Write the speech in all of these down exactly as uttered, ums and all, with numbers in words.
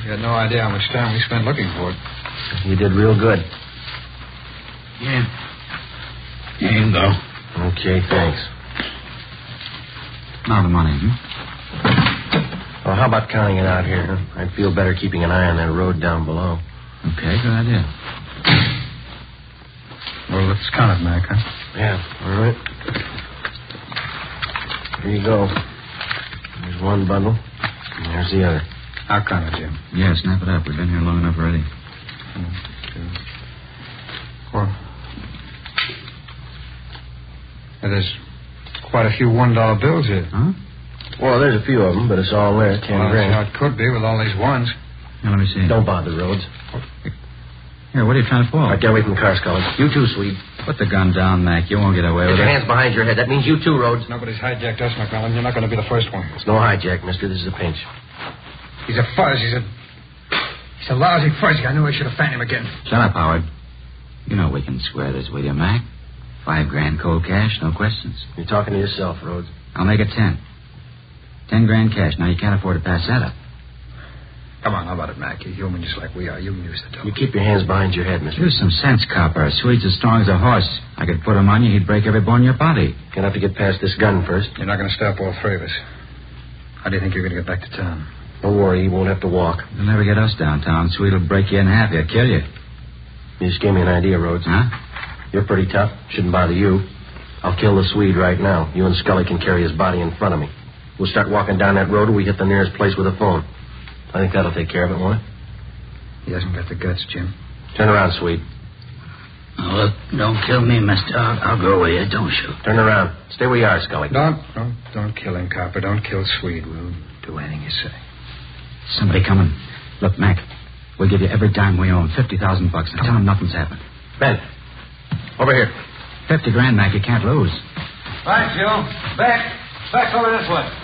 You had no idea how much time we spent looking for it. You did real good. Yeah. Here you go. Okay, thanks. Now the money, hmm? Well, how about counting it out here? Huh? I'd feel better keeping an eye on that road down below. Okay, good idea. Well, let's count it, Mac, huh? Yeah, all right. Here you go. There's one bundle, and there's the other. I'll count it, Jim. Yeah, snap it up. We've been here long enough already. One, two, four. Now, there's quite a few one-dollar bills here. Huh? Well, there's a few of them, but it's all there, ten Well, grand. that's how it could be with all these ones. Now, let me see. Don't bother, Rhodes. Here, what are you trying to pull? All right, get away from the car, Scully. You too, Swede. Put the gun down, Mac. You won't get away Put with your it. hands behind your head. That means you too, Rhodes. Nobody's hijacked us, McMillan. You're not going to be the first one. It's no hijack, mister. This is a pinch. He's a fuzz. He's a... He's a lousy fuzzy. I knew I should have found him again. Shut up, Howard. You know we can square this with you, Mac. Five grand cold cash, no questions. You're talking to yourself, Rhodes. I'll make it ten. Ten grand cash. Now, you can't afford to pass that up. Come on, how about it, Mac? You're human just like we are. You can use the dough. You keep your hands behind your head, mister. Use some sense, copper. Swede's as strong as a horse. I could put him on you, he'd break every bone in your body. Gonna have to get past this gun first. You're not going to stop all three of us. How do you think you're going to get back to town? Don't worry, you won't have to walk. You'll never get us downtown. Swede'll break you in half. He'll kill you. You just gave me an idea, Rhodes. Huh? You're pretty tough. Shouldn't bother you. I'll kill the Swede right now. You and Scully can carry his body in front of me. We'll start walking down that road and we hit the nearest place with a phone. I think that'll take care of it, won't it? He hasn't got the guts, Jim. Turn around, Swede. Oh, look, don't kill me, mister. I'll, I'll go away. Don't shoot. Turn around. Stay where you are, Scully. Don't, don't, don't kill him, Copper. Don't kill Swede. We'll do anything you say. Somebody coming. Look, Mac, we'll give you every dime we own. Fifty thousand bucks. Now tell him nothing's happened. Ben, over here. Fifty grand, Mac. You can't lose. Right, Joe. Back. Back over this way.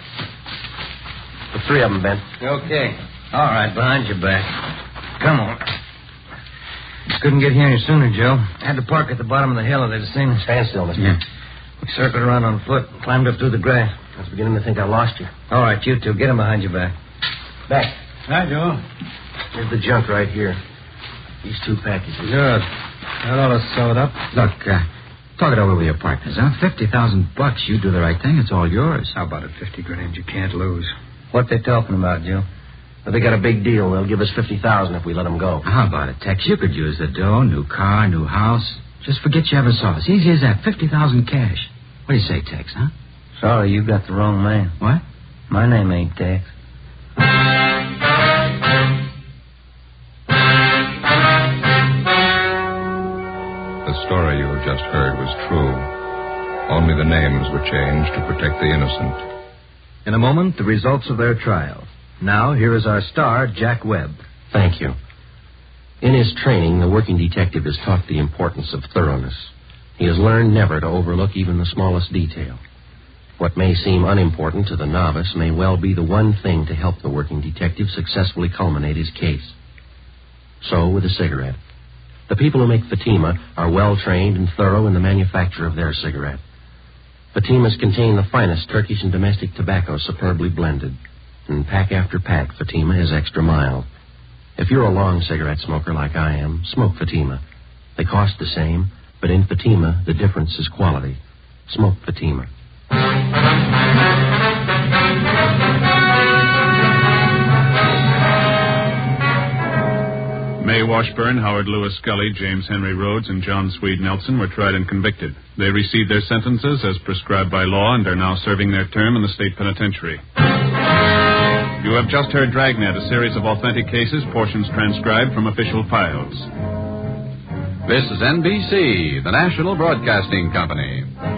The three of them, Ben. Okay. All right, behind your back. Come on. Couldn't get here any sooner, Joe. Had to park at the bottom of the hill. They'd have seen us. Stand still, mister. Yeah. We circled around on foot and climbed up through the grass. I was beginning to think I lost you. All right, you two. Get him behind your back. Back. Hi, Joe. Here's the junk right here. These two packages. Good. That ought to sew it up. Look, uh, talk it over with your partners, huh? Fifty thousand bucks. You do the right thing. It's all yours. How about it? Fifty grand you can't lose. What they talking about, Joe? But they got a big deal. They'll give us fifty thousand if we let them go. How about it, Tex? You could use the dough, new car, new house. Just forget you ever saw us. Easy as that. Fifty thousand cash. What do you say, Tex, huh? Sorry, you got the wrong man. What? My name ain't Tex. The story you have just heard was true. Only the names were changed to protect the innocent. In a moment, the results of their trial. Now, here is our star, Jack Webb. Thank you. In his training, the working detective is taught the importance of thoroughness. He has learned never to overlook even the smallest detail. What may seem unimportant to the novice may well be the one thing to help the working detective successfully culminate his case. So with a cigarette. The people who make Fatima are well-trained and thorough in the manufacture of their cigarette. Fatimas contain the finest Turkish and domestic tobacco superbly blended. And pack after pack, Fatima is extra mild. If you're a long cigarette smoker like I am, smoke Fatima. They cost the same, but in Fatima, the difference is quality. Smoke Fatima. May Washburn, Howard Lewis Scully, James Henry Rhodes, and John Swede Nelson were tried and convicted. They received their sentences as prescribed by law and are now serving their term in the state penitentiary. You have just heard Dragnet, a series of authentic cases, portions transcribed from official files. This is N B C, the National Broadcasting Company.